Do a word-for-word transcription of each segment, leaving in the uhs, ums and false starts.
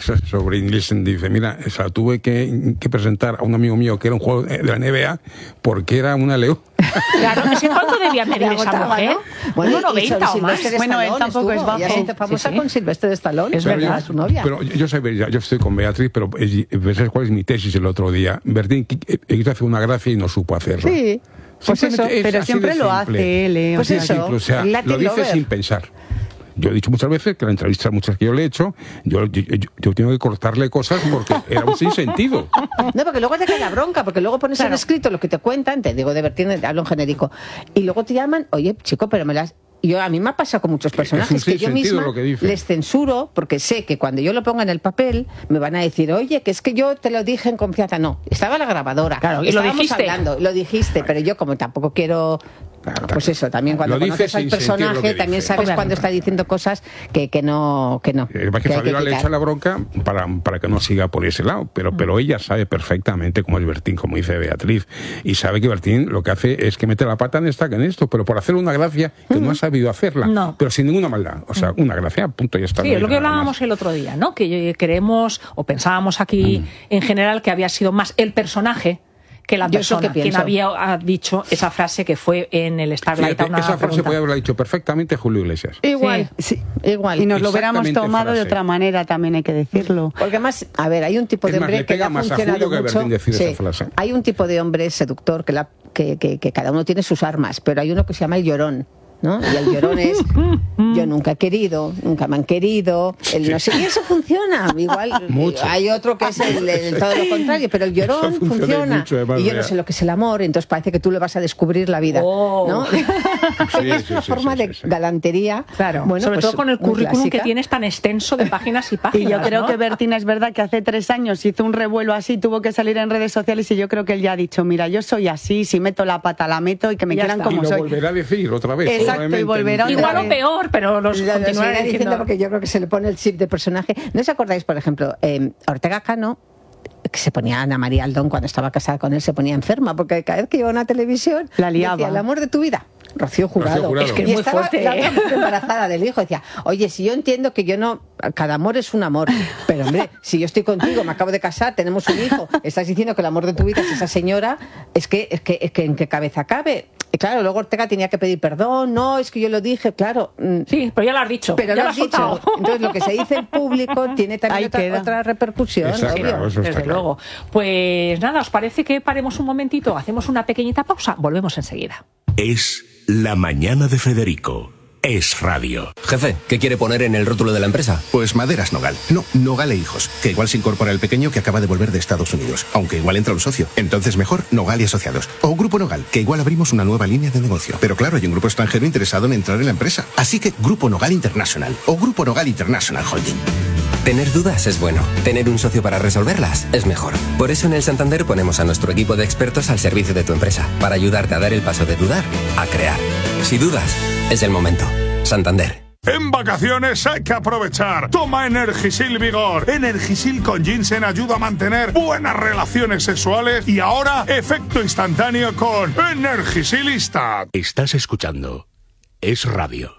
sobre Nielsen, dice, mira, se la tuve que, que presentar a un amigo mío que era un juego de la N B A porque era una león. Claro, no sé cuánto debía medir esa mujer. ¿no? Bueno, uno noventa o más. Bueno, él tampoco es bajo. Ya se hizo famosa sí, sí. con Silvestre Stallone, es verdad, yo, su novia. Pero yo, yo, sé, yo estoy con Beatriz, pero ¿sabes cuál es mi tesis el otro día? Bertín quiso hacer una gracia y no supo hacerlo. Sí, pues eso, pero siempre lo hace él. Eh, pues eso, simple, o sea, lo dice lover. sin pensar. Yo he dicho muchas veces que en la entrevista muchas que yo le he hecho, yo, yo, yo, yo tengo que cortarle cosas porque era un sinsentido. No, porque luego te cae la bronca, porque luego pones claro. en escrito lo que te cuentan, te digo de Bertín, hablo en genérico, y luego te llaman, oye, chico, pero me las... Yo, a mí me ha pasado con muchos personajes que yo misma que les censuro porque sé que cuando yo lo ponga en el papel me van a decir, oye, que es que yo te lo dije en confianza. No, estaba la grabadora. Claro, y lo dijiste. Hablando, lo dijiste, pero yo como tampoco quiero... Claro, pues eso, también cuando conoces al personaje también sabes Obviamente. cuando está diciendo cosas que, que no que no eh, que, que Fabiola le echa la bronca para, para que no siga por ese lado, pero, pero ella sabe perfectamente cómo es Bertín, como dice Beatriz, y sabe que Bertín lo que hace es que mete la pata en esta que en esto, pero por hacer una gracia que uh-huh. no ha sabido hacerla, no. pero sin ninguna maldad, o sea, una gracia, punto, ya está. Sí, no es lo que hablábamos más. el otro día, ¿no? Que creemos o pensábamos aquí uh-huh. en general que había sido más el personaje que la persona que quien había dicho esa frase que fue en el Starlight. Fíjate, una esa frase pregunta. podía haberla dicho perfectamente Julio Iglesias. Igual, sí, sí, igual. Y nos lo hubiéramos tomado frase. de otra manera, también hay que decirlo. Porque más, a ver, hay un tipo es de más, hombre que ha funcionado que mucho. Decir sí, esa frase. Hay un tipo de hombre seductor que, la, que, que, que cada uno tiene sus armas, pero hay uno que se llama el llorón. ¿No? Y el llorón es yo nunca he querido, nunca me han querido, el no sé, y eso funciona igual. Mucho. Hay otro que es el, el todo lo contrario, pero el llorón funciona, funciona. Mucho, y yo no sé lo que es el amor, entonces parece que tú le vas a descubrir la vida, oh. ¿no? Sí, es sí, una sí, forma sí, de sí, sí. galantería, claro, bueno, sobre pues, todo con el currículum que tienes tan extenso de páginas y páginas. Y yo creo ¿no? que Bertín es verdad que hace tres años hizo un revuelo así, tuvo que salir en redes sociales y yo creo que él ya ha dicho, mira, yo soy así, si meto la pata la meto y que me ya quieran está. y como lo soy. volverá a decir otra vez. Exacto, y volverá igual o peor, pero los lo, continuaré lo diciendo porque yo creo que se le pone el chip de personaje. ¿No os acordáis, por ejemplo, eh, Ortega Cano, que se ponía Ana María Aldón cuando estaba casada con él, se ponía enferma porque cada vez que iba a una televisión la liaba. Decía, el amor de tu vida. Rocío Jurado. Rocío Jurado. Es que es muy fuerte, la ¿eh? embarazada del hijo decía, oye, si yo entiendo que yo no, cada amor es un amor, pero hombre, si yo estoy contigo, me acabo de casar, tenemos un hijo, estás diciendo que el amor de tu vida es esa señora, es que, es que, es que en qué cabeza cabe. Y claro, luego Ortega tenía que pedir perdón, no, es que yo lo dije, claro. Sí, pero ya lo has dicho. Pero ya lo has dicho. Entonces lo que se dice en público tiene también otra, otra repercusión. Está obvio. claro, eso está Desde claro. luego. Pues nada, ¿os parece que paremos un momentito? Hacemos una pequeñita pausa, volvemos enseguida. Es La Mañana de Federico. Es radio. Jefe, ¿qué quiere poner en el rótulo de la empresa? Pues Maderas Nogal. No, Nogal e Hijos. Que igual se incorpora el pequeño que acaba de volver de Estados Unidos. Aunque igual entra un socio. Entonces mejor Nogal y Asociados. O Grupo Nogal, que igual abrimos una nueva línea de negocio. Pero claro, hay un grupo extranjero interesado en entrar en la empresa. Así que Grupo Nogal International. O Grupo Nogal International Holding. Tener dudas es bueno. Tener un socio para resolverlas es mejor. Por eso en el Santander ponemos a nuestro equipo de expertos al servicio de tu empresa. Para ayudarte a dar el paso de dudar a crear. Si dudas, es el momento. Santander. En vacaciones hay que aprovechar. Toma Energisil Vigor. Energisil con ginseng ayuda a mantener buenas relaciones sexuales y ahora efecto instantáneo con Energisilista. Estás escuchando Es Radio.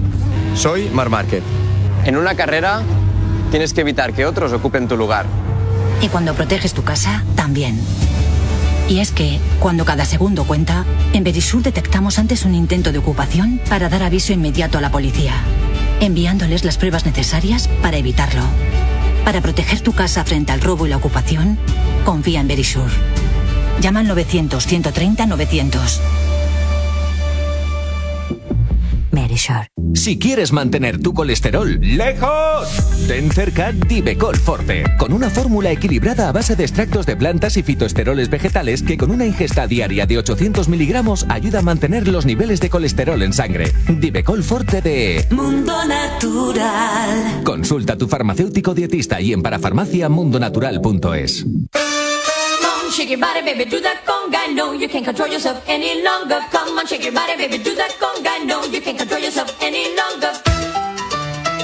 Soy Marc Márquez. En una carrera tienes que evitar que otros ocupen tu lugar. Y cuando proteges tu casa, también. Y es que, cuando cada segundo cuenta, en Verisur detectamos antes un intento de ocupación para dar aviso inmediato a la policía, enviándoles las pruebas necesarias para evitarlo. Para proteger tu casa frente al robo y la ocupación, confía en Verisur. Llama al novecientos, ciento treinta, novecientos. Verisur. Si quieres mantener tu colesterol lejos, ten cerca Divecol Forte, con una fórmula equilibrada a base de extractos de plantas y fitoesteroles vegetales que con una ingesta diaria de ochocientos miligramos ayuda a mantener los niveles de colesterol en sangre. Divecol Forte de Mundo Natural. Consulta a tu farmacéutico dietista y en parafarmacia mundonatural punto es. Shake your body, baby, do that conga. No, you can't control yourself any longer. Come on, shake your body, baby, do that conga. No, you can't control yourself any longer.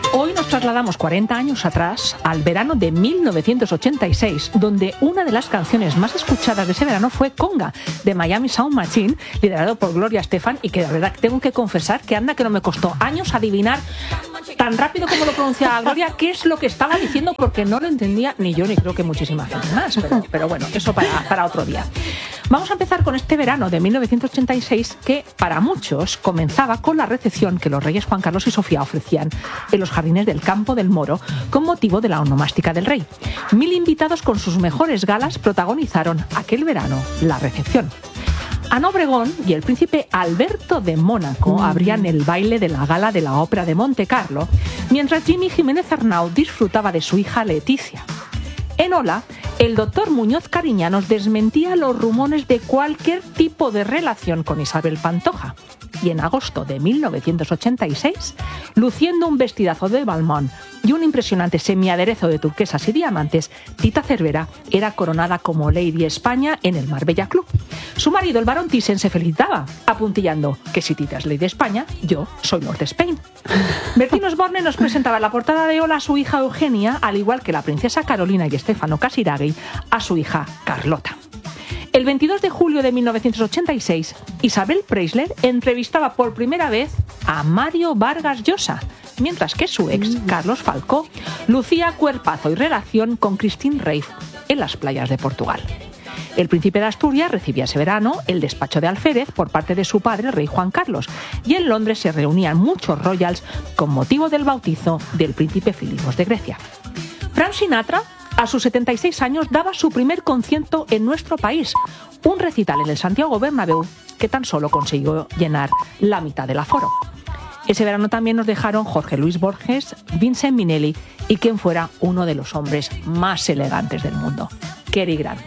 Hoy nos trasladamos cuarenta años atrás, al verano de mil novecientos ochenta y seis, donde una de las canciones más escuchadas de ese verano fue Conga, de Miami Sound Machine, liderado por Gloria Estefan, y que la verdad tengo que confesar que anda que no me costó años adivinar tan rápido como lo pronunciaba Gloria qué es lo que estaba diciendo, porque no lo entendía ni yo ni creo que muchísima gente más, pero, pero bueno, eso para, para otro día. Vamos a empezar con este verano de mil novecientos ochenta y seis que para muchos comenzaba con la recepción que los reyes Juan Carlos y Sofía ofrecían en los jardines del Campo del Moro con motivo de la onomástica del rey. Mil invitados con sus mejores galas protagonizaron aquel verano la recepción. Ana Obregón y el príncipe Alberto de Mónaco abrían el baile de la gala de la Ópera de Monte Carlo, mientras Jimmy Jiménez Arnau disfrutaba de su hija Leticia. En Ola, el doctor Muñoz Cariñanos desmentía los rumores de cualquier tipo de relación con Isabel Pantoja. Y en agosto de mil novecientos ochenta y seis, luciendo un vestidazo de Balmain y un impresionante semiaderezo de turquesas y diamantes, Tita Cervera era coronada como Lady España en el Marbella Club. Su marido, el barón Thyssen, se felicitaba, apuntillando que si Tita es Lady España, yo soy Lord Spain. Bertín Osborne nos presentaba en la portada de Ola a su hija Eugenia, al igual que la princesa Carolina y Stefano Casiraghi a su hija Carlota. El veintidós de julio de mil novecientos ochenta y seis, Isabel Preisler entrevistaba por primera vez a Mario Vargas Llosa, mientras que su ex, Carlos Falcó, lucía cuerpazo y relación con Christine Reif en las playas de Portugal. El príncipe de Asturias recibía ese verano el despacho de alférez por parte de su padre, el rey Juan Carlos, y en Londres se reunían muchos royals con motivo del bautizo del príncipe Filipos de Grecia. Frank Sinatra, a sus setenta y seis años, daba su primer concierto en nuestro país, un recital en el Santiago Bernabéu que tan solo consiguió llenar la mitad del aforo. Ese verano también nos dejaron Jorge Luis Borges, Vincent Minnelli y quien fuera uno de los hombres más elegantes del mundo, Cary Grant.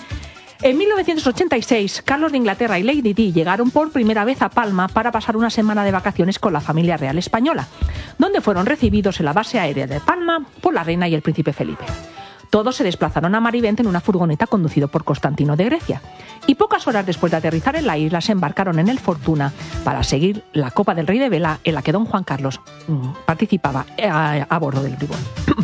En mil novecientos ochenta y seis, Carlos de Inglaterra y Lady Di llegaron por primera vez a Palma para pasar una semana de vacaciones con la familia real española, donde fueron recibidos en la base aérea de Palma por la reina y el príncipe Felipe. Todos se desplazaron a Marivente en una furgoneta conducido por Constantino de Grecia. Y pocas horas después de aterrizar en la isla se embarcaron en el Fortuna para seguir la Copa del Rey de Vela en la que don Juan Carlos mmm, participaba a, a bordo del Bribón.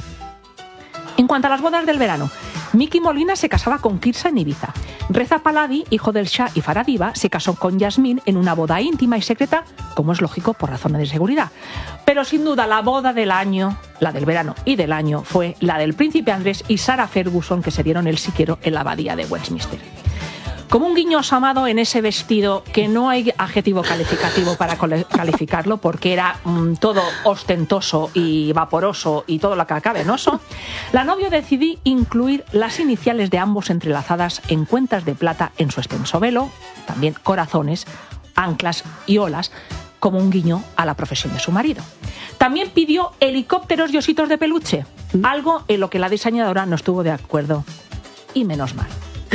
En cuanto a las bodas del verano, Miki Molina se casaba con Kirsa en Ibiza. Reza Pahlavi, hijo del Shah y Faradiva, se casó con Yasmín en una boda íntima y secreta, como es lógico por razones de seguridad. Pero sin duda la boda del año, la del verano y del año, fue la del príncipe Andrés y Sarah Ferguson, que se dieron el sí quiero en la abadía de Westminster. Como un guiño asamado en ese vestido que no hay adjetivo calificativo para calificarlo porque era mmm, todo ostentoso y vaporoso y todo lo que cabenoso, la novia decidió incluir las iniciales de ambos entrelazadas en cuentas de plata en su extenso velo, también corazones, anclas y olas, como un guiño a la profesión de su marido. También pidió helicópteros y ositos de peluche, algo en lo que la diseñadora no estuvo de acuerdo. Y menos mal.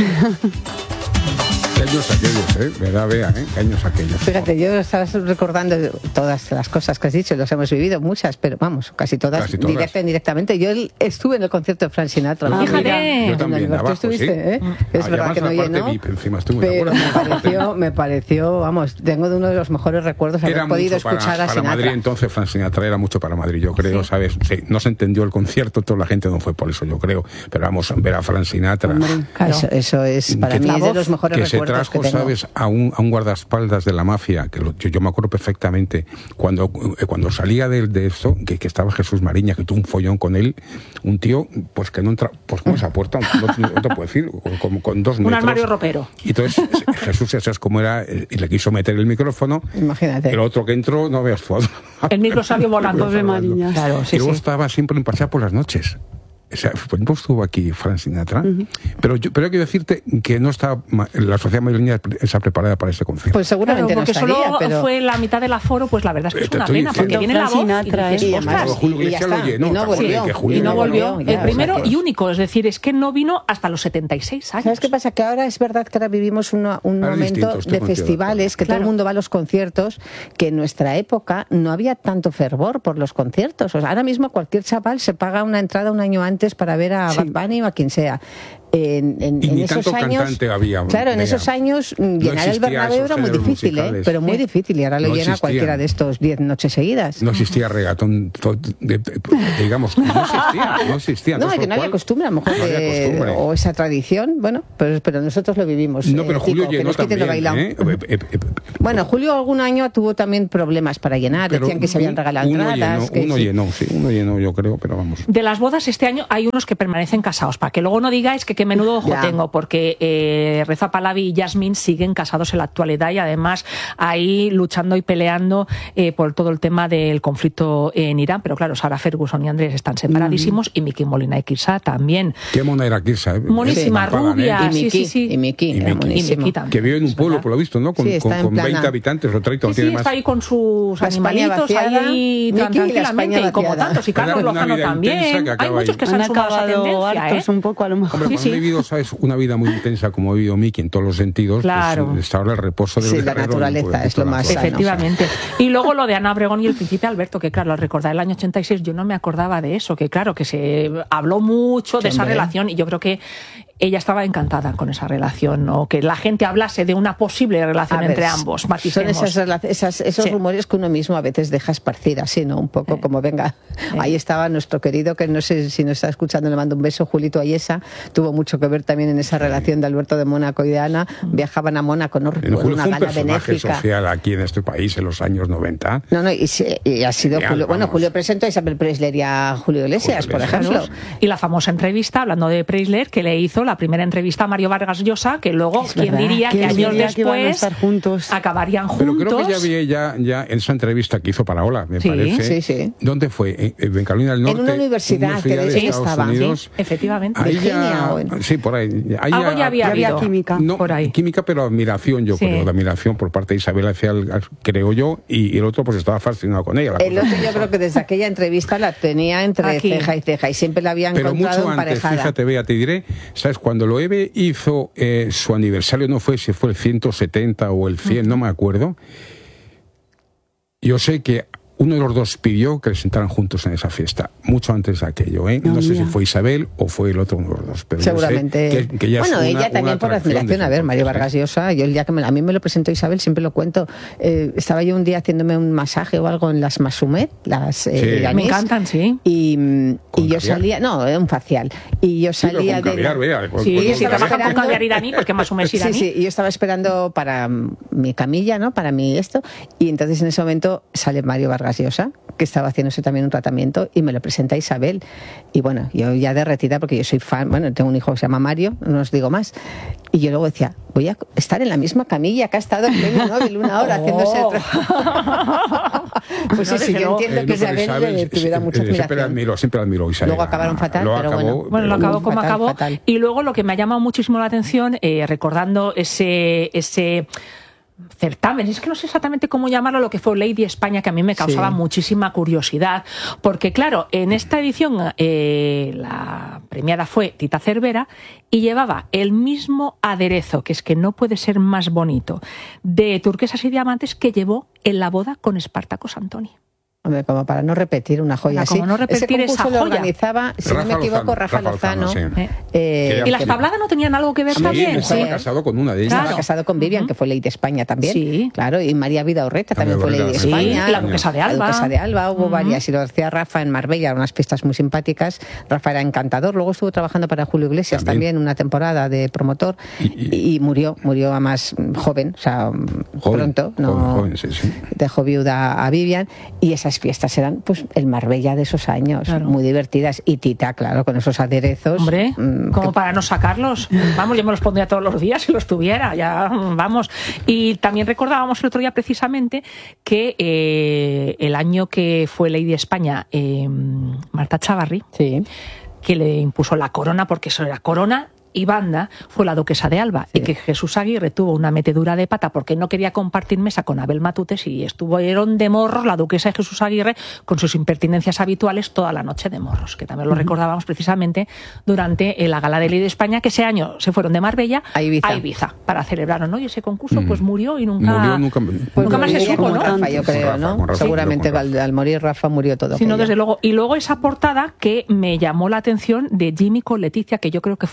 Años aquellos, ¿eh? ¿Verdad, Bea? ¿eh? Años aquellos. Fíjate, yo estás recordando todas las cosas que has dicho, las hemos vivido, muchas, pero vamos, casi todas, casi todas. Directa e indirectamente. Yo estuve en el concierto de Frank Sinatra. Ah, fíjate. Yo también, abajo, estuviste, sí. ¿eh? Es ah, verdad que no llenó, V I P, encima estuve, pero me pareció, me pareció, vamos, tengo de uno de los mejores recuerdos haber era podido para, escuchar a para Sinatra. Madrid, entonces, Frank Sinatra era mucho para Madrid, yo creo, sí. ¿Sabes? Sí, no se entendió el concierto, toda la gente no fue por eso, yo creo, pero vamos, ver a Frank Sinatra. Hombre, claro. eso, eso es, para que, mí, es de los mejores que recuerdos se trajo, que tengo. ¿sabes? A un, a un guardaespaldas de la mafia, que lo, yo, yo me acuerdo perfectamente, cuando, cuando salía de, de esto, que, que estaba Jesús Mariña, que tuvo un follón con él, un tío, pues que no entra, pues con esa puerta, no, no te puedo decir, como con dos metros. Un armario ropero. Y entonces Jesús, eso es como era, y le quiso meter el micrófono. Imagínate. El otro que entró, no veas foto. El micro salió volando de Mariña. Claro, sí, y luego sí. estaba siempre en pasar por las noches. O sea, pues no estuvo aquí Frank Sinatra, uh-huh. pero yo pero hay que decirte que no está la sociedad madrileña está preparada para ese concierto. Pues seguramente claro, porque no estaría, solo pero... fue la mitad del aforo, pues la verdad es que es una pena, diciendo. porque viene la voz Sinatra, y dices, y además, Julio Iglesias lo llenó, y no volvió, que Julio y no volvió, ya, el primero o sea, que... y único, es decir, es que no vino hasta los setenta y seis años. ¿Sabes qué pasa? Que ahora es verdad que ahora vivimos una, un ahora momento de festivales, que claro. todo el mundo va a los conciertos, que en nuestra época no había tanto fervor por los conciertos. O sea, ahora mismo cualquier chaval se paga una entrada un año antes para ver a sí. Bad Bunny o a quien sea. En, en, y en ni esos tanto años, cantante había. claro, en venga, esos años no llenar el Bernabéu era muy difícil, ¿eh? pero muy Sí. difícil, y ahora lo No llena existían. cualquiera de estos diez noches seguidas. No existía regatón, to- de- de- digamos, no existía, no existía. No, entonces, que por no lo había cual, costumbre, a lo mejor, no había de- costumbre. o esa tradición, bueno, pero, pero nosotros lo vivimos. No, eh, pero Julio Tico, que llenó nos quiten lo también. bailado. ¿eh? Eh, eh, eh, Bueno, Julio algún año tuvo también problemas para llenar, pero decían que se habían un- regalado uno entradas. llenó, que uno sí. llenó, sí, uno llenó, yo creo, pero vamos. De las bodas este año hay unos que permanecen casados, para que luego no digáis que qué menudo ojo Ya. tengo, porque eh, Reza Pahlavi y Yasmín siguen casados en la actualidad y además ahí luchando y peleando eh, por todo el tema del conflicto en Irán. Pero claro, Sarah Ferguson y Andrés están separadísimos y Miki Molina y Kirsa también. Qué mona era Kirsa. ¿eh? Monísima, Estampada, rubia, ¿eh? sí, sí, sí. Y Miki, Y era Miki. monísimo. Y Miki también. Que vive en un es pueblo, verdad. por lo visto, ¿no? Con, Sí, está con- en con plana. veinte habitantes o treinta, Sí, no sí, tiene más. está ahí con sus La España animalitos vaciada, ahí Miki y la tranquilamente, España y como vaciada. tantos, y Carlos Una- una Lozano vida intensa también. que Hay acaba muchos ahí. que se Han han sumado a esa acabado tendencia, hartos ¿eh? un poco, a lo mejor. Hombre, Sí, cuando sí. he vivido, ¿sabes? Una vida muy intensa como ha vivido Miki en todos los sentidos, Claro. pues está ahora el reposo del Sí, la guerrero, naturaleza pues, es lo toda la más cosa. sano. Efectivamente. Y luego lo de Ana Obregón y el príncipe Alberto, que claro, al recordar el año ochenta y seis yo no me acordaba de eso, que claro, que se habló mucho de Sí, esa hombre. relación y yo creo que ella estaba encantada con esa relación, o que la gente hablase de una posible relación A ver, entre ambos. son Maticemos. esas, rela- esas- esos Sí. rumores que uno mismo a veces deja esparcir así, ¿no? Un poco como, venga, ahí estaba nuestro querido, que no sé si nos está escuchando, le mando un beso, Julito Ayesa, tuvo mucho que ver también en esa relación de Alberto de Mónaco y de Ana, viajaban a Mónaco, no En recuerdo, Julio una fue un gala personaje benéfica. social aquí en este país en los años noventa. No, no, y, sí, y ha sido Real, Julio, bueno, vamos. Julio presentó a Isabel Preisler y a Julio Iglesias, Julio por Iglesias. ejemplo. Y la famosa entrevista, hablando de Preisler, que le hizo la primera entrevista a Mario Vargas Llosa, que luego, Es ¿quién verdad. diría que ¿Quién años diría que iban a después estar juntos? acabarían Pero juntos? creo que ya vi ya, ya en esa entrevista que hizo para Ola, me Sí, parece. sí, sí. ¿Dónde fue? En, en Carolina del En Norte. una universidad, que de de hecho Estados estaba. Unidos. Sí, efectivamente. Ahí Virginia, ya, o en- sí, por ahí. Ahí Algo ya había había habido. química. No, por ahí. química, pero admiración, yo Sí. creo, de admiración por parte de Isabel hacia el, creo yo, y, y el otro pues estaba fascinado con ella. la El cosa. otro yo creo que desde aquella entrevista la tenía entre Aquí. ceja y ceja y siempre la había Pero encontrado mucho antes, emparejada. fíjate, Bea, te diré, ¿sabes? Cuando Loewe hizo eh, su aniversario, no fue si fue el ciento setenta o el cien, no me acuerdo, yo sé que uno de los dos pidió que se sentaran juntos en esa fiesta, mucho antes de aquello, ¿eh? No, No, sé mira. si fue Isabel o fue el otro uno de los dos, pero yo sé Seguramente. que, que ya es bueno, una- ella una también por atracción admiración. de A ver, ese Mario entonces, Vargas ¿eh? Llosa, yo el día que me- a mí me lo presentó Isabel, siempre lo cuento. eh, estaba yo un día haciéndome un masaje o algo en las Masumet, las eh, Sí. iraníes, Me encantan, sí. Y, mm, ¿Con y yo caviar? salía, no, era un facial. Y yo Sí, pero salía con de. caviar, Bea, pues- Sí, pues- si estaba trabajan con esperando- caviar iraní, porque más o menos Sí, iraní. sí, y yo estaba esperando para mm, mi camilla, ¿no? Para mi esto. Y entonces en ese momento sale Mario Vargas Llosa, que estaba haciéndose también un tratamiento, y me lo presenta Isabel. Y bueno, yo ya derretida, porque yo soy fan, bueno, tengo un hijo que se llama Mario, no os digo más. Y yo luego decía, voy a estar en la misma camilla que ha estado el premio Nobel una hora haciéndose el tra- Pues sí, No, sí, desde yo luego. entiendo Eh, que no, pero Isabel le Isabel, tuviera sí, mucha eh, Siempre admiración. admiró, siempre admiró a Isabel. Luego acabaron fatal, Lo pero acabó, bueno. Bueno, lo pero- acabó como fatal, acabó. fatal. Y luego lo que me ha llamado muchísimo la atención, eh, recordando ese, ese certamen, es que no sé exactamente cómo llamarlo, lo que fue Lady España, que a mí me causaba Sí. muchísima curiosidad, porque claro, en esta edición eh, la premiada fue Tita Cervera y llevaba el mismo aderezo, que es que no puede ser más bonito, de turquesas y diamantes que llevó en la boda con Espartaco Santoni. Hombre, como para no repetir una joya Para así. como no repetir Ese concurso esa lo joya. organizaba, si no Rafa me equivoco, Lozano, Rafa Rafa Lozano. Lozano, sí. eh, Que ¿Y las tabladas no tenían algo que ver Sí, también? estaba sí. casado con una de ellas. Estaba Claro. casado con Vivian, Ujú. que fue Ley de España también. Sí. Claro, y María Vidaurreta también fue Ley de Vidaurreta, sí. España. Y la Duquesa de Alba. La Duquesa de Alba, hubo Ujú. varias. Y lo hacía Rafa en Marbella, unas pistas muy simpáticas. Rafa era encantador. Luego estuvo trabajando para Julio Iglesias También. también, una temporada de promotor. Y- Y, y- murió, murió además mm, joven, o sea, mm, Joven, pronto. No, joven, joven, sí, sí. Dejó viuda a Vivian. Y esas fiestas eran pues el Marbella de esos años, Claro. muy divertidas. Y Tita, claro, con esos aderezos. Hombre, mm, como que- para no sacarlos. Vamos, yo me los pondría todos los días si los tuviera, ya vamos. Y también recordábamos el otro día precisamente que eh, el año que fue Lady España, eh, Marta Chavarri, Sí. que le impuso la corona, porque eso era corona y banda, fue la Duquesa de Alba, Sí. y que Jesús Aguirre tuvo una metedura de pata porque no quería compartir mesa con Abel Matutes y estuvieron de morros la Duquesa y Jesús Aguirre con sus impertinencias habituales toda la noche de morros, que también lo recordábamos precisamente durante eh, la Gala de Ley de España, que ese año se fueron de Marbella A Ibiza. para celebrar, ¿no? Y ese concurso pues murió y nunca... Murió nunca. Pues Nunca más se moriría supo, con ¿no? Rafa, yo Con creo, Rafa, ¿no? con Rafa, Seguramente con Rafa. al, al morir Rafa murió todo. Sí, no, aquello. desde luego. Y luego esa portada que me llamó la atención de Jimmy con Leticia, que yo creo que fue de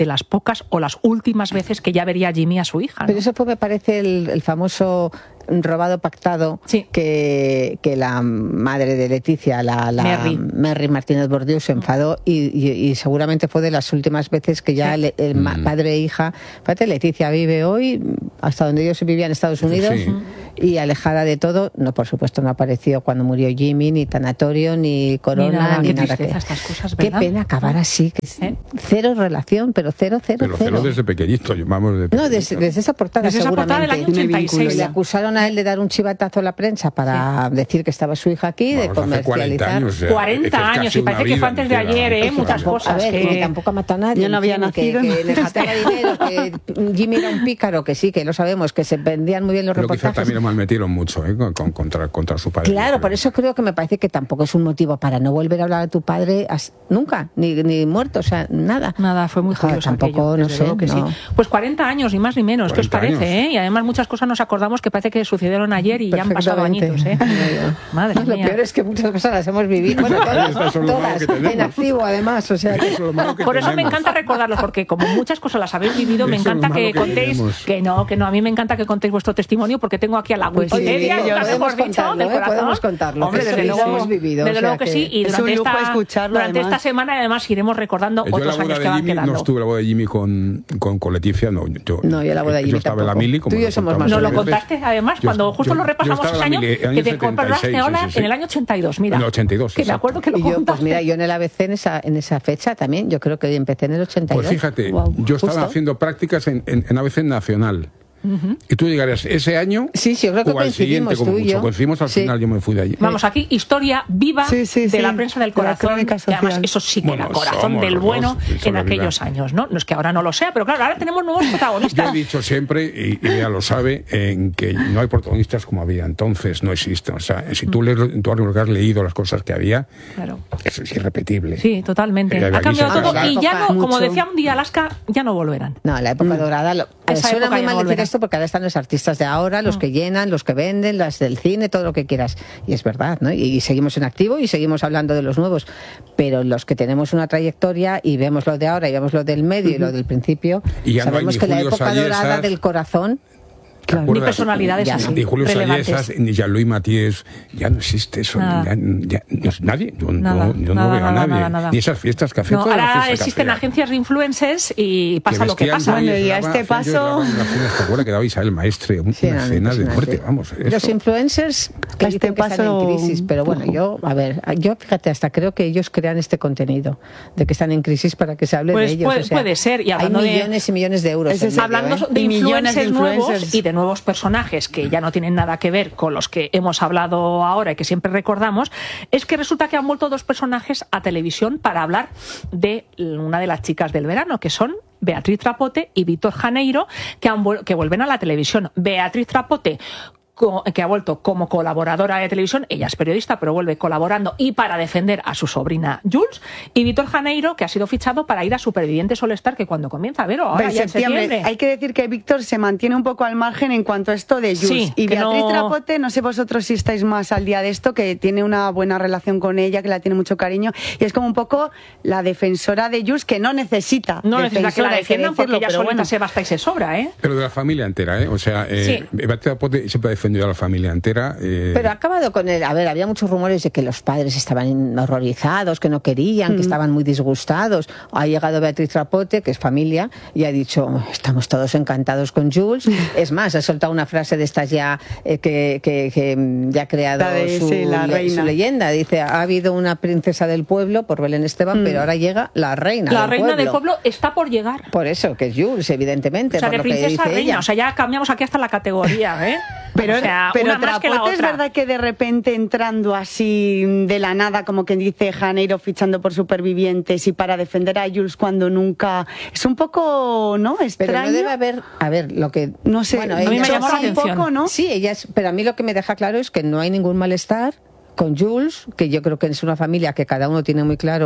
las pocas o las últimas veces que ya vería Jimmy a su hija, ¿no? Pero eso pues me parece el, el famoso robado pactado sí. que, que la madre de Leticia, la, la Merry. Mary Martínez Bordiú, se enfadó y, y, y seguramente fue de las últimas veces que ya sí. le, el mm. padre e hija... Fíjate, Leticia vive hoy, hasta donde ellos vivían en Estados Unidos, sí. y alejada de todo. No, por supuesto, no apareció cuando murió Jimmy, ni tanatorio, ni corona, ni nada. Ni Ni nada nada que, estas cosas, qué pena acabar así. Que ¿Eh? Cero relación, pero cero, cero, pero cero. cero desde pequeñito, llamamos de No, desde, desde esa portada, desde seguramente. Esa portada del año ochenta y seis. Le acusaron a él de dar un chivatazo a la prensa para sí. decir que estaba su hija aquí, vamos, de comercializar. cuarenta años, o sea, cuarenta años y parece que fue antes de ayer, ¿eh? Muchas cosas. A ver, que que tampoco ha matado a nadie. Yo no había nacido. Que, que le gastaba dinero, que Jimmy era un pícaro, que sí, que lo sabemos, que se vendían muy bien los pero reportajes. Pero quizá también lo malmetieron mucho, ¿eh? Con, con, contra, contra su padre. Claro, por eso creo que me parece que tampoco es un motivo para no volver a hablar de tu padre as, nunca, ni, ni muerto, o sea, nada. Nada, fue muy curioso. Tampoco, aquello, no sé. Que no. Sí. Pues cuarenta años, ni más ni menos, ¿qué os parece? ¿eh? Y además muchas cosas nos acordamos que parece que sucedieron ayer y ya han pasado añitos. ¿eh? Madre no, mía. Lo peor es que muchas cosas las hemos vivido. Bueno, todas, todas en activo además. O sea, que... Eso por eso me encanta recordarlos, porque como muchas cosas las habéis vivido, me encanta que, que contéis, tenemos. que no, que no, a mí me encanta que contéis vuestro testimonio, porque tengo aquí a la pues Wikipedia, sí, nunca mejor dicho, del corazón. Podemos contarlo. Hombre, desde luego hemos vivido. Desde luego que sí, y durante, esta, durante esta semana además iremos recordando yo otros años que van Jimmy, quedando. No estuve la boda de Jimmy con, con, con Leticia, no. Yo, no, yo la boda de Jimmy Yo estaba en la Mili. Tú y yo somos más. Nos lo contaste además yo, cuando justo yo, lo repasamos ese año, Mili, que te incorporaste ahora sí, sí, sí. en el año ochenta y dos, mira. En el ochenta y dos, que me acuerdo que lo y contaste. yo, pues mira, yo en el A B C en esa, en esa fecha también, yo creo que empecé en el ochenta y dos. Pues fíjate, wow. yo estaba Justo. haciendo prácticas en, en, en A B C Nacional. Uh-huh. Y tú llegarías ese año sí, sí, yo creo que o al siguiente, como mucho. Coincidimos al sí. final, yo me fui de allí. Vamos, aquí historia viva sí, sí, de sí. la prensa del corazón. De además, eso sí que bueno, era corazón del bueno dos, en aquellos años, ¿no? No es que ahora no lo sea, pero claro, ahora tenemos nuevos protagonistas. Yo he dicho siempre, y, y ella lo sabe, en que no hay protagonistas como había entonces, no existen. O sea, si tú, lees, tú has leído las cosas que había, claro. eso es irrepetible. Sí, totalmente. Eh, ha cambiado todo y ya no, mucho. como decía un día Alaska, ya no volverán. No, la época mm. dorada, lo, Esa suena época muy mal no decir esto porque ahora están los artistas de ahora, los mm. que llenan, los que venden, las del cine, todo lo que quieras. Y es verdad, ¿no? Y, y seguimos en activo y seguimos hablando de los nuevos. Pero los que tenemos una trayectoria y vemos lo de ahora y vemos lo del medio mm-hmm. y lo del principio, y ya sabemos no que la Julio época Sayesas, dorada del corazón. Claro, ni personalidades ya, así, ni Julio Sayesas, ni Jean-Louis Matías, ya no existe eso, ya, ya, no, nadie, yo, nada, yo, yo nada, no veo nada, a nadie, nada, nada. ni esas fiestas café. No, ahora fiesta existen café, agencias de influencers y pasa que lo que pasa. Bueno, y a este paso... ¿Te acuerdas que daba Isabel Maestre? Una sí, no, cena de muerte, vamos. Eso. Los influencers que este dicen que paso... están en crisis, pero bueno, yo, a ver, yo fíjate, hasta creo que ellos crean este contenido de que están en crisis para que se hable pues de ellos. Puede, o sea, puede ser. Y hay millones de, y millones de euros. Es es, hablando medio, ¿eh? de influencers, de influencers nuevos y de nuevos personajes que ya no tienen nada que ver con los que hemos hablado ahora y que siempre recordamos, es que resulta que han vuelto dos personajes a televisión para hablar de una de las chicas del verano, que son Beatriz Trapote y Víctor Janeiro, que, han, que vuelven a la televisión. Beatriz Trapote, que ha vuelto como colaboradora de televisión, ella es periodista pero vuelve colaborando y para defender a su sobrina Jules, y Víctor Janeiro, que ha sido fichado para ir a Supervivientes All Star, que cuando comienza, Vero, ahora en ya septiembre. en septiembre. Hay que decir que Víctor se mantiene un poco al margen en cuanto a esto de Jules, sí, y Beatriz no... Trapote, no sé vosotros si estáis más al día de esto, que tiene una buena relación con ella, que la tiene mucho cariño, y es como un poco la defensora de Jules, que no necesita no necesita que la defiendan, porque ella solita bueno. se basta y se sobra, ¿eh? Pero de la familia entera, ¿eh? O sea, eh, sí. Beatriz Trapote siempre ha defendido a la familia entera. Eh... Pero ha acabado con él. A ver, había muchos rumores de que los padres estaban horrorizados, que no querían, mm. que estaban muy disgustados. Ha llegado Beatriz Trapote, que es familia, y ha dicho, estamos todos encantados con Jules. Es más, ha soltado una frase de estas ya eh, que, que, que ya ha creado de, su, sí, la le, su leyenda. Dice, ha habido una princesa del pueblo por Belén Esteban, mm. pero ahora llega la reina la del reina pueblo. del pueblo está por llegar. Por eso, que es Jules, evidentemente. O sea, por de lo princesa que dice a reina. ella. O sea, ya cambiamos aquí hasta la categoría, ¿eh? Pero, o sea, pero una más que la otra. Es verdad que de repente entrando así de la nada, como quien dice Janeiro fichando por Supervivientes y para defender a Jules cuando nunca... Es un poco, ¿no? Extraño. Pero no debe haber... A ver, lo que... No sé, bueno, a mí me llamó la atención. Un poco, ¿no? Sí, ella es... Pero a mí lo que me deja claro es que no hay ningún malestar con Jules, que yo creo que es una familia que cada uno tiene muy claro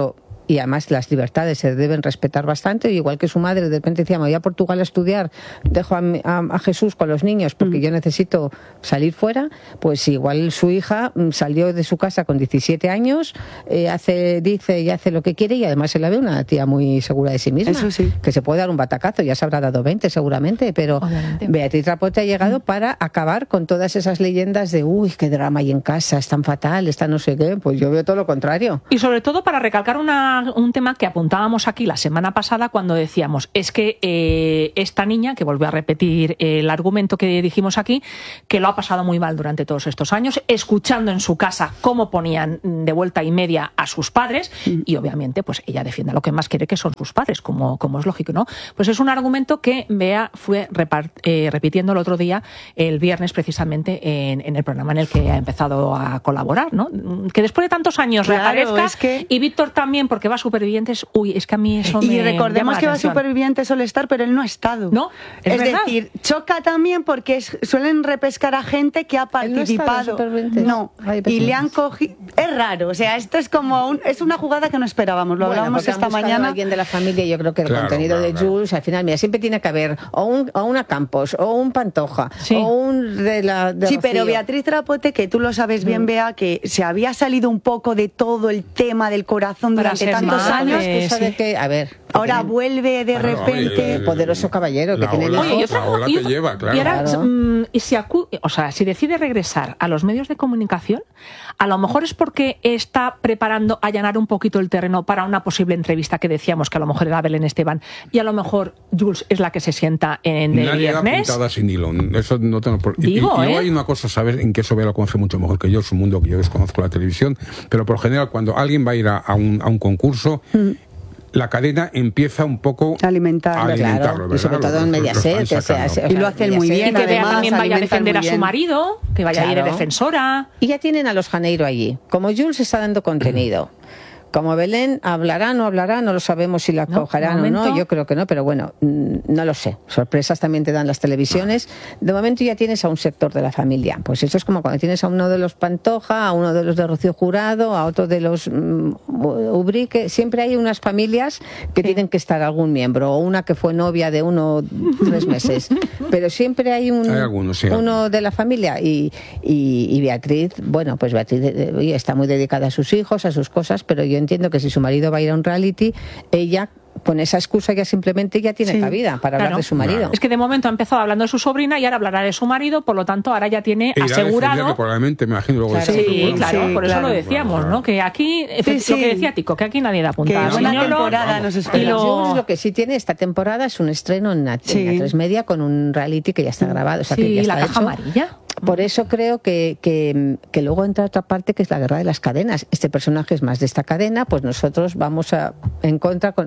y además las libertades se deben respetar bastante, igual que su madre de repente decía, me voy a Portugal a estudiar, dejo a, a, a Jesús con los niños porque mm. yo necesito salir fuera, pues igual su hija salió de su casa con diecisiete años, eh, hace, dice y hace lo que quiere, y además se la ve una tía muy segura de sí misma, Eso sí. que se puede dar un batacazo, ya se habrá dado veinte seguramente, pero Obviamente. Beatriz Rapote ha llegado mm. para acabar con todas esas leyendas de uy, qué drama hay en casa, es tan fatal, está no sé qué, pues yo veo todo lo contrario. Y sobre todo para recalcar una un tema que apuntábamos aquí la semana pasada cuando decíamos, es que eh, esta niña, que volvió a repetir el argumento que dijimos aquí, que lo ha pasado muy mal durante todos estos años, escuchando en su casa cómo ponían de vuelta y media a sus padres, mm. y obviamente pues ella defiende lo que más quiere, que son sus padres, como, como es lógico, ¿no? Pues es un argumento que Bea fue repart, eh, repitiendo el otro día, el viernes precisamente, en, en el programa en el que ha empezado a colaborar, ¿no? Que después de tantos años claro, reaparezca, es que... y Víctor también, porque va a Supervivientes, uy, es que a mí eso me Y recordemos que va a atención. Supervivientes All Star, pero él no ha estado. No, es, es verdad. decir, choca también porque es, suelen repescar a gente que ha participado. No, no y le han cogido. Es raro, o sea, esto es como un, es una jugada que no esperábamos. Lo bueno, hablábamos esta mañana. A alguien de la familia, yo creo que el claro, contenido claro, de claro. Jules, al final, mira, siempre tiene que haber o, un, o una Campos, o un Pantoja, sí. o un de la. De sí, Rocío. pero Beatriz Trapote, que tú lo sabes bien, mm. Bea, que se había salido un poco de todo el tema del corazón Para durante ser tantos madre, años. Que sabe sí. que, a ver. Ahora tienen... vuelve de claro, repente. oye, poderoso caballero que tiene. Ola, Oye, y otra, la ola y te otra, lleva, claro. Y ahora, claro. mm, y si, acu o sea, si decide regresar a los medios de comunicación, a lo mejor es porque está preparando allanar un poquito el terreno para una posible entrevista que decíamos que a lo mejor era Belén Esteban, y a lo mejor Jules es la que se sienta en el Nadie viernes. da puntada sin hilo. Eso no tengo por... Digo, y, y, y ¿eh? hay una cosa, ¿sabes? En que eso Bea lo conoce mucho mejor que yo, es un mundo que yo desconozco, la televisión, pero por lo general cuando alguien va a ir a, a, un, a un concurso, mm. la cadena empieza un poco alimentar, a alimentarlo, claro, y sobre todo en Mediaset, que se hace, y lo hace muy bien, y que además, también vaya a defender a su marido, que vaya claro. a ir de defensora. Y ya tienen a los Janeiro allí. Como Jules está dando contenido, como Belén hablará, no hablará, no lo sabemos si la no, cogerán o no, yo creo que no, pero bueno, no lo sé. Sorpresas también te dan las televisiones. De momento ya tienes a un sector de la familia. Pues eso es como cuando tienes a uno de los Pantoja, a uno de los de Rocío Jurado, a otro de los um, Ubrique. Siempre hay unas familias que sí. tienen que estar algún miembro, o una que fue novia de uno tres meses. Pero siempre hay, un, hay algunos, sí, uno algunos. de la familia. Y, y, y Beatriz, bueno, pues Beatriz eh, está muy dedicada a sus hijos, a sus cosas, pero yo entiendo que si su marido va a ir a un reality, ella con esa excusa ya simplemente ya tiene sí. cabida para claro. hablar de su marido. Claro. Es que de momento ha empezado hablando de su sobrina y ahora hablará de su marido, por lo tanto ahora ya tiene e asegurado. Probablemente, me imagino, luego claro. Sí, sí, claro, sí, por eso claro. lo decíamos, claro. ¿no? Que aquí, sí, sí. lo que decía Tico, que aquí nadie da puntada. Que buena temporada nos espera. Y lo... lo que sí tiene esta temporada es un estreno en A tres Media con un reality que ya está grabado. O sea, sí, que ya está la caja hecho. amarilla. Por eso creo que, que, que luego entra otra parte que es la guerra de las cadenas. Este personaje es más de esta cadena, pues nosotros vamos a, en contra con...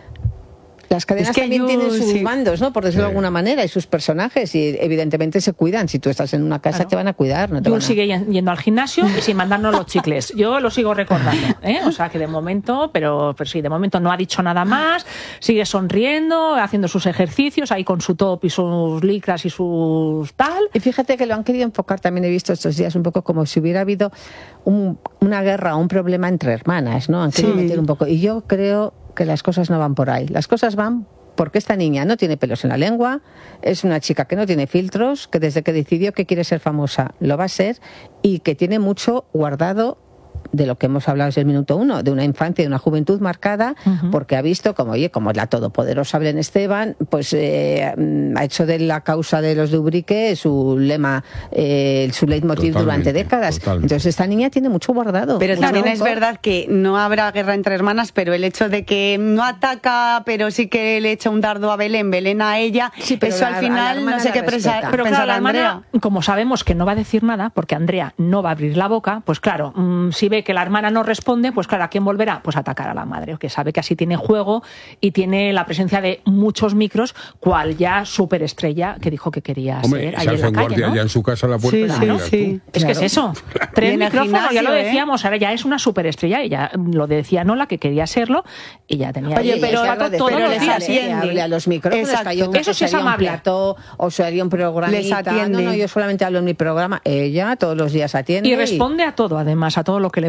Las cadenas es que también yo, tienen sus sí. bandos, ¿no? Por decirlo sí. de alguna manera, y sus personajes, y evidentemente se cuidan. Si tú estás en una casa, claro. te van a cuidar. No te Jules van a... sigue yendo al gimnasio y sin mandarnos los chicles. Yo lo sigo recordando, ¿eh? O sea que de momento, pero, pero sí, de momento no ha dicho nada más, sigue sonriendo, haciendo sus ejercicios, ahí con su top y sus licras y sus tal. Y fíjate que lo han querido enfocar, también he visto estos días, un poco como si hubiera habido un, una guerra o un problema entre hermanas, ¿no? Han querido sí. meter un poco. Y yo creo que las cosas no van por ahí. Las cosas van porque esta niña no tiene pelos en la lengua, es una chica que no tiene filtros, que desde que decidió que quiere ser famosa lo va a ser, y que tiene mucho guardado de lo que hemos hablado desde el minuto uno, de una infancia, de una juventud marcada, uh-huh. porque ha visto como, oye, como la todopoderosa Belén Esteban, pues eh, ha hecho de la causa de los de Ubrique su lema, eh, su leitmotiv durante décadas. Totalmente. Entonces esta niña tiene mucho guardado. Pero mucho también guardado. Es verdad que no habrá guerra entre hermanas, pero el hecho de que no ataca, pero sí que le echa un dardo a Belén, Belén a ella, sí, eso la, al final no sé qué pensar. Pero claro, la Andrea. hermana, como sabemos que no va a decir nada, porque Andrea no va a abrir la boca, pues claro, mmm, si ve que la hermana no responde, pues claro, ¿a quién volverá? Pues a atacar a la madre, que sabe que así tiene juego y tiene la presencia de muchos micros, cual ya superestrella que dijo que quería Hombre, ser ahí en la calle, ¿no? Ya en su casa a la puerta. Sí, claro, sí. Es claro. que es eso. Claro. Tres micrófonos, gimnasio, ya lo decíamos, ¿eh? Ahora ya es una superestrella, ella lo decía Nola que quería serlo y ya tenía. Oye, pero todos todo los días hable a los micrófonos. Eso sí es amable. Plató, o se haría un programita. Les atiende. No, no, yo solamente hablo en mi programa. Ella todos los días atiende. Y responde y... a todo, además, a todo lo que le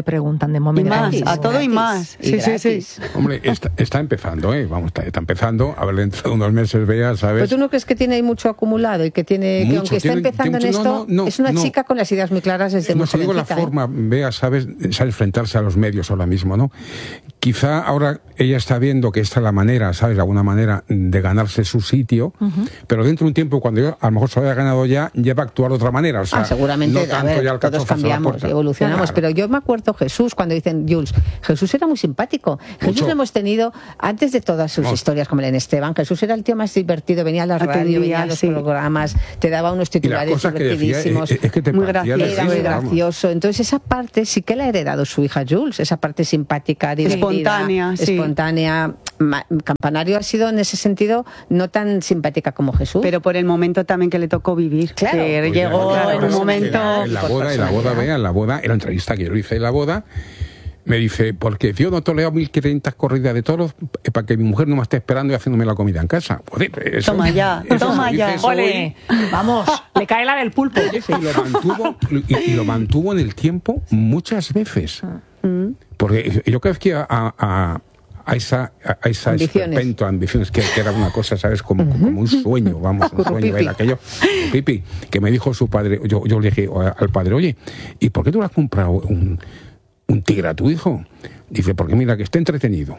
preguntan de Y momento. más, gratis, a todo y gratis, más. y Sí, sí, sí. gratis. Hombre, está, está empezando, ¿eh? Vamos, está, está empezando. A ver, dentro de unos meses, vea, ¿sabes? Pero tú no crees que tiene ahí mucho acumulado y que tiene que Mucho, aunque está tiene- empezando tiene en mucho- esto, no, no, es una no. chica con las ideas muy claras desde No muy te digo la jovencita, ¿eh? forma, vea, sabes, sabe enfrentarse a los medios ahora mismo, ¿no? Quizá ahora ella está viendo que esta es la manera, ¿sabes? Alguna manera de ganarse su sitio, Ujú. pero dentro de un tiempo, cuando yo a lo mejor se haya ganado ya, ya va a actuar de otra manera. O sea, Ah, seguramente, no a tanto ver, ya el todos cachofazo a la cambiamos puerta. y evolucionamos, Claro. pero yo me acuerdo Jesús, cuando dicen Jules, Jesús era muy simpático. Jesús Mucho. lo hemos tenido antes de todas sus No. historias, como el en Esteban. Jesús era el tío más divertido, venía a la radio, Atendía, venía a los sí. programas, te daba unos Y las titulares cosas que decía, divertidísimos. es, es que te Muy partía de gracioso. Era muy risa, vamos. gracioso. Entonces esa parte sí que la ha heredado su hija Jules, esa parte simpática, divertida, Espontánea, sí. espontánea. Ma- Campanario ha sido en ese sentido no tan simpática como Jesús. Pero por el momento también que le tocó vivir. Claro. Que Pues llegó ya, en claro, un momento... En la boda, en la boda, vea, en la boda, en la entrevista que yo le hice en la boda, me dice, porque yo no tolero mil quinientas corridas de toros eh, para que mi mujer no me esté esperando y haciéndome la comida en casa. Joder, eso- Toma ya, eso toma se ya. dice eso hoy. Ole, vamos, le cae la del pulpo. Y lo mantuvo, y, y lo mantuvo en el tiempo muchas veces. Mm. Porque yo cada vez que a, a, a esa, a esa Ambiciones. esperpento, ambiciones, que, que era una cosa, ¿sabes? Como, como un sueño, vamos, un sueño. Currupipi. Era aquello, Pipi, que me dijo su padre, yo, yo le dije al padre, oye, ¿y por qué tú le has comprado un, un tigre a tu hijo? Dice, porque mira, que está entretenido.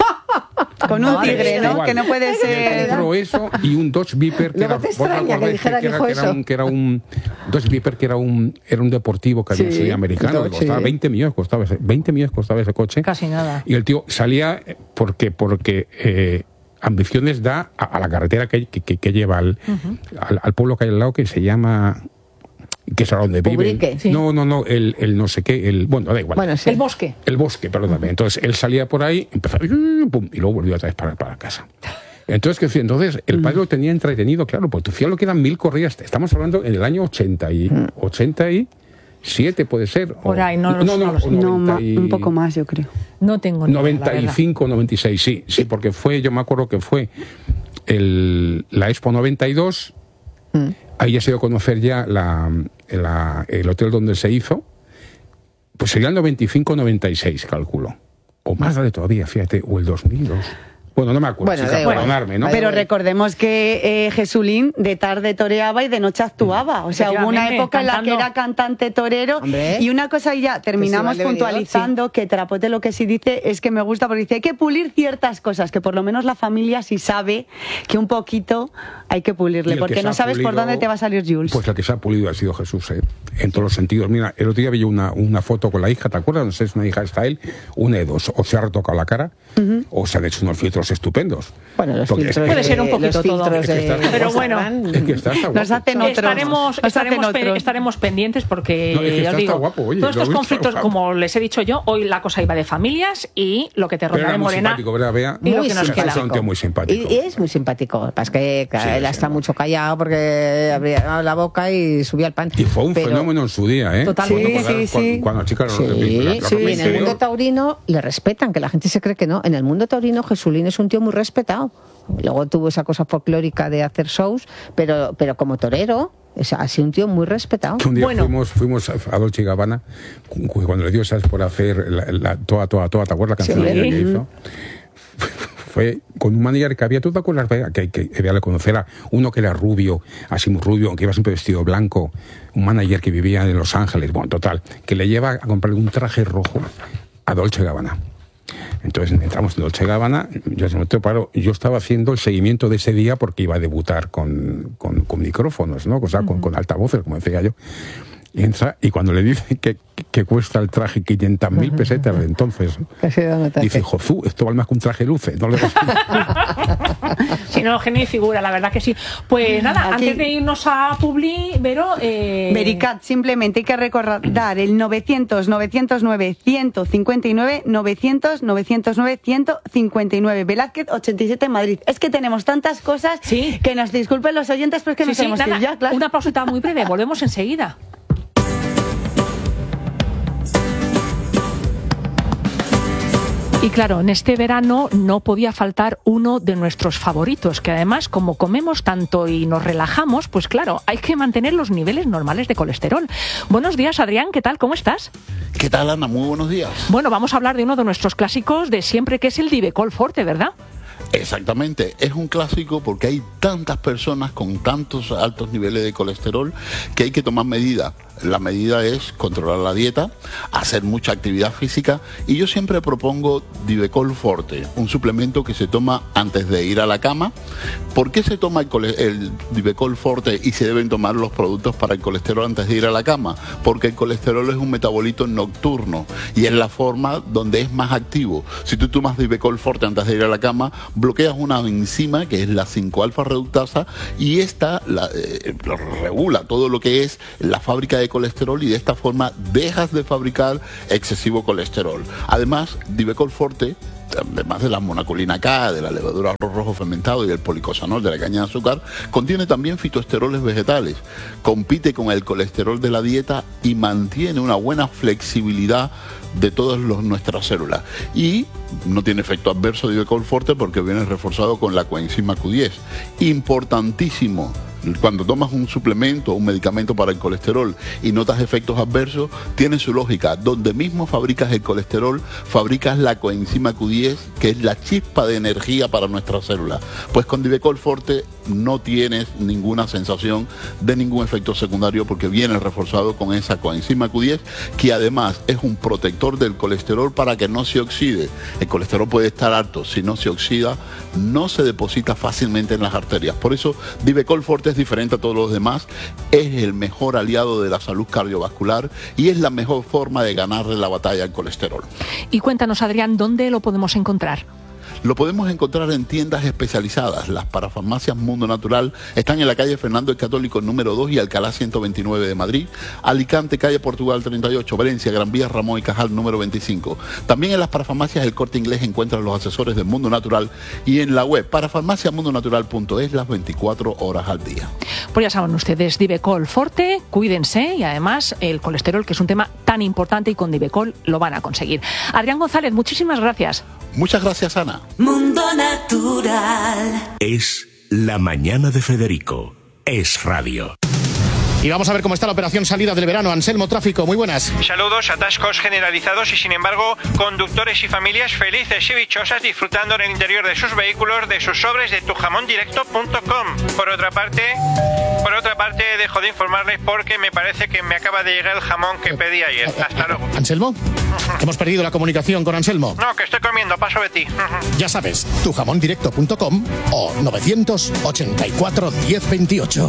Con un Madre tigre, mía. ¿no? Que no puede Le ser... compró eso y un Dodge Viper que Luego era, te ¿vos extraña que acordáis dijera el que era, hijo que era eso? un, que era un Dodge Viper que era un era un deportivo que había Sí, sido americano, que Dodge, costaba sí. veinte millones costaba ese, veinte millones costaba ese coche. Casi nada. Y el tío salía eh, porque porque eh, Ambiciones da a, a la carretera que, que, que lleva al, al, al pueblo que hay al lado, que se llama, que es a donde vive. Ubrique. Sí. No, no, no, el, el no sé qué, el bueno, da igual. Bueno, sí. El bosque. El bosque, perdóname. Entonces él salía por ahí, empezaba y, pum, y luego volvió otra vez para, para casa. Entonces, ¿qué decía? Entonces el padre lo tenía entretenido, claro, pues tú fíjate lo que eran mil corridas. Estamos hablando en el año ochenta y ochenta y siete puede ser. o- Por ahí, no lo sé, no lo sé. o No, noventa ma- y- un poco más, yo creo. No tengo ni idea, la noventa y verdad. cinco, noventa y seis, sí, sí, porque fue, yo me acuerdo que fue el, la Expo noventa y dos, Mm. ahí ya se dio a conocer ya la, la- el hotel donde se hizo, pues sería el noventa y cinco, noventa y seis, calculo, o más de todavía, fíjate, o el dos mil dos. Bueno, no me acuerdo, Bueno, sí, da igual. perdonarme, ¿no? Da Pero igual. recordemos que eh, Jesulín de tarde toreaba y de noche actuaba. O sea, hubo una Efectivamente, época en la que cantando. era cantante torero. Hombre. Y una cosa, y ya terminamos Festival de Benidorm, puntualizando, que Trapote lo que sí dice es que me gusta, porque dice hay que pulir ciertas cosas, que por lo menos la familia sí sabe que un poquito hay que Y pulirle, el que porque se no ha sabes por pulido, dónde te va a salir Jules. Pues el que se ha pulido ha sido Jesús, ¿eh? En todos los sentidos. Mira, el otro día vi una, una foto con la hija, ¿te acuerdas? No sé si es una hija, está él, una de dos, o se ha retocado la cara, o se han hecho unos filtros estupendos. Bueno, los Porque filtros es que- Puede ser un de- poquito los filtros todo. Es que de- está- Pero bueno. Es que está hasta Nos guapo. hacen otros. Estaremos, Nos hacen estaremos, pe- otros. estaremos pendientes porque, No, es que ya está os digo, hasta guapo, oye, todos lo estos he visto, conflictos, guapo. como les he dicho yo, hoy la cosa iba de familias y lo que te Pero ronda era de muy Morena. simpático, ¿verdad, Bea? Y lo Muy que nos simpático. queda. Es un tío muy simpático. Y, y es muy simpático. Lo que pasa es que claro, Sí, él sí, está no. mucho callado porque abría la boca y subía al pan. Y fue un Pero- fenómeno en su día, ¿eh? Totalmente. Cuando- Sí, sí, cuando, sí. cuando chicas Sí, sí, en el mundo taurino le respetan, que la gente se cree que no. En el mundo taurino Jesulín es un tío muy respetado. Luego tuvo esa cosa folclórica de hacer shows, pero, pero como torero es así un tío muy respetado. Que un día Bueno. fuimos, fuimos a Dolce y Gabbana, cu- cuando le dio esas por hacer la, la- toda, toda, toda, ¿te acuerdas la Sí. canción que hizo? Fue con un manager que había, ¿tú te acuerdas? Bea? Que, que, que había que conocer a uno que era rubio, así muy rubio, que iba siempre vestido blanco, un manager que vivía en Los Ángeles, bueno, total, que le lleva a comprar un traje rojo a Dolce y Gabbana. Entonces entramos en Dolce y Gabbana, yo, ese momento, paro, yo estaba haciendo el seguimiento de ese día porque iba a debutar con, con, con micrófonos, ¿no? O sea, con, con altavoces, como decía yo. Y entra, y cuando le dice que, que cuesta el traje quinientas mil pesetas de entonces, Casi da nota. dice, Jozú, esto vale más que un traje luce. No le Si no, genio y figura, la verdad que sí. Pues nada, Aquí- antes de irnos a Publi, Vero... Eh... Vericat, simplemente hay que recordar el novecientos, novecientos nueve, ciento cincuenta y nueve, novecientos, novecientos nueve, ciento cincuenta y nueve. Velázquez ochenta y siete en Madrid. Es que tenemos tantas cosas Sí. que nos disculpen los oyentes, pero es que Sí, nos sí, tenemos que nada, ir ya, claro. una pausita muy breve, volvemos enseguida. Y claro, en este verano no podía faltar uno de nuestros favoritos, que además, como comemos tanto y nos relajamos, pues claro, hay que mantener los niveles normales de colesterol. Buenos días, Adrián, ¿qué tal? ¿Cómo estás? ¿Qué tal, Ana? Muy buenos días. Bueno, vamos a hablar de uno de nuestros clásicos de siempre, que es el Divecol Forte, ¿verdad? Exactamente, es un clásico porque hay tantas personas con tantos altos niveles de colesterol que hay que tomar medidas. La medida es controlar la dieta, hacer mucha actividad física, y yo siempre propongo Divecol Forte, un suplemento que se toma antes de ir a la cama. ¿Por qué se toma el, el Divecol Forte y se deben tomar los productos para el colesterol antes de ir a la cama? Porque el colesterol es un metabolito nocturno y es la forma donde es más activo. Si tú tomas Divecol Forte antes de ir a la cama, bloqueas una enzima que es la cinco alfa reductasa, y esta la, eh, regula todo lo que es la fábrica de colesterol, y de esta forma dejas de fabricar excesivo colesterol. Además, Divecol Forte, además de la monacolina K, de la levadura arroz rojo fermentado y del policosanol de la caña de azúcar, contiene también fitoesteroles vegetales, compite con el colesterol de la dieta y mantiene una buena flexibilidad de todas los, nuestras células. Y no tiene efecto adverso Divecol Forte porque viene reforzado con la coenzima Q diez. Importantísimo. Cuando tomas un suplemento o un medicamento para el colesterol y notas efectos adversos, tiene su lógica. Donde mismo fabricas el colesterol, fabricas la coenzima Q diez, que es la chispa de energía para nuestras células. Pues con Divecol Forte no tienes ninguna sensación de ningún efecto secundario porque viene reforzado con esa coenzima Q diez, que además es un protector del colesterol para que no se oxide. El colesterol puede estar alto, si no se oxida, no se deposita fácilmente en las arterias. Por eso Divecol Forte es diferente a todos los demás, es el mejor aliado de la salud cardiovascular y es la mejor forma de ganarle la batalla al colesterol. Y cuéntanos, Adrián, ¿dónde lo podemos encontrar? Lo podemos encontrar en tiendas especializadas. Las parafarmacias Mundo Natural están en la calle Fernando el Católico número dos y Alcalá ciento veintinueve de Madrid, Alicante, calle Portugal treinta y ocho, Valencia, Gran Vía, Ramón y Cajal número veinticinco. También en las parafarmacias El Corte Inglés encuentran los asesores del Mundo Natural, y en la web parafarmacia mundo natural punto es las veinticuatro horas al día. Pues ya saben ustedes, Divecol Forte, cuídense, y además el colesterol, que es un tema tan importante, y con Divecol lo van a conseguir. Adrián González, muchísimas gracias. Muchas gracias, Ana. Mundo Natural. Es La Mañana de Federico. Es radio. Y vamos a ver cómo está la operación salida del verano. Anselmo Tráfico, muy buenas. Saludos, atascos generalizados y sin embargo conductores y familias felices y dichosas disfrutando en el interior de sus vehículos de sus sobres de tu jamón directo punto com. Por otra parte, por otra parte dejo de informarles porque me parece que me acaba de llegar el jamón que pedí ayer. Hasta luego. ¿Anselmo? Hemos perdido la comunicación con Anselmo. No, que estoy comiendo, paso de ti. Ya sabes, tu jamón directo punto com o novecientos ochenta y cuatro diez veintiocho.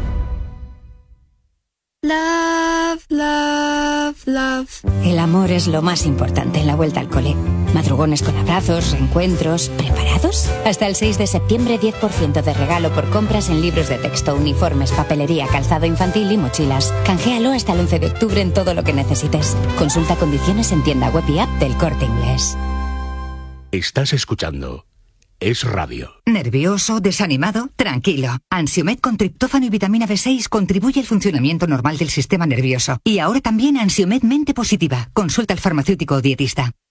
Love, love, love. El amor es lo más importante en la vuelta al cole. Madrugones con abrazos, reencuentros. ¿Preparados? Hasta el seis de septiembre, diez por ciento de regalo por compras en libros de texto, uniformes, papelería, calzado infantil y mochilas. Canjealo hasta el once de octubre en todo lo que necesites. Consulta condiciones en tienda web y app del Corte Inglés. Estás escuchando Es radio. ¿Nervioso? ¿Desanimado? Tranquilo. Ansiomed con triptófano y vitamina B seis contribuye al funcionamiento normal del sistema nervioso. Y ahora también Ansiomed Mente Positiva. Consulta al farmacéutico o dietista.